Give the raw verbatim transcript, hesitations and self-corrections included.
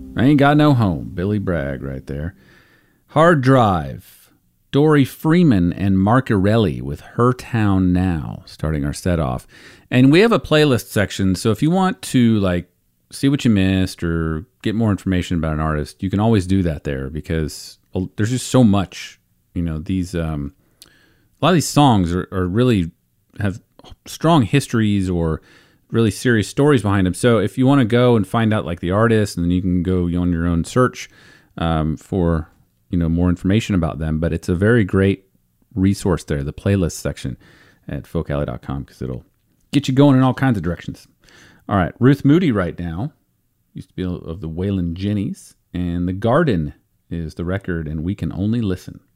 I Ain't Got No Home, Billy Bragg right there. Hard Drive, Dory Freeman and Marcarelli with Her Town Now, starting our set off. And we have a playlist section, so if you want to like see what you missed or get more information about an artist, you can always do that there because well, there's just so much. You know, these um, a lot of these songs are, are really have strong histories or really serious stories behind them. So if you want to go and find out like the artist, and then you can go on your own search um, for you know more information about them. But it's a very great resource there, the playlist section at folk alley dot com, because it'll get you going in all kinds of directions. All right, Ruth Moody right now used to be of the Waylon Jennies, and The Garden is the record, and We Can Only Listen.